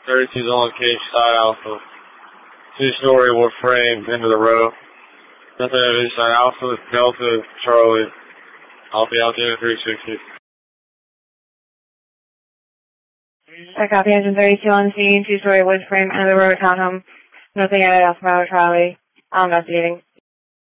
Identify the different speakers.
Speaker 1: 32's on cage side alpha. 2-story wood frame into the row. Nothing of inside alpha, Delta, Charlie. Alpha Alpha 360.
Speaker 2: I copy engine 32 on scene, 2-story wood frame into the row townhome. Nothing at Alpha Bravo Charlie. I'm investigating.